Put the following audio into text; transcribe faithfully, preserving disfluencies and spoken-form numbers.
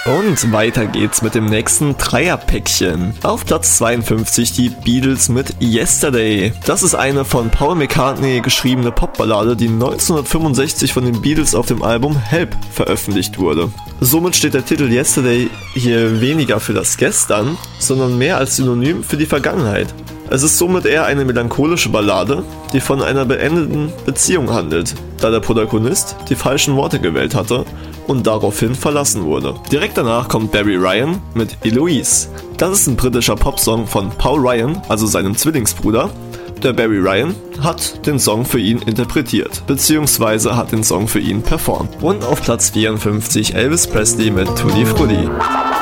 Und weiter geht's mit dem nächsten Dreierpäckchen. Auf Platz zweiundfünfzig die Beatles mit Yesterday. Das ist eine von Paul McCartney geschriebene Popballade, die neunzehnhundertfünfundsechzig von den Beatles auf dem Album Help veröffentlicht wurde. Somit steht der Titel Yesterday hier weniger für das Gestern, sondern mehr als Synonym für die Vergangenheit. Es ist somit eher eine melancholische Ballade, die von einer beendeten Beziehung handelt, da der Protagonist die falschen Worte gewählt hatte und daraufhin verlassen wurde. Direkt danach kommt Barry Ryan mit Eloise. Das ist ein britischer Popsong von Paul Ryan, also seinem Zwillingsbruder. Der Barry Ryan hat den Song für ihn interpretiert, beziehungsweise hat den Song für ihn performt. Und auf Platz vierundfünfzig Elvis Presley mit Tutti Frutti.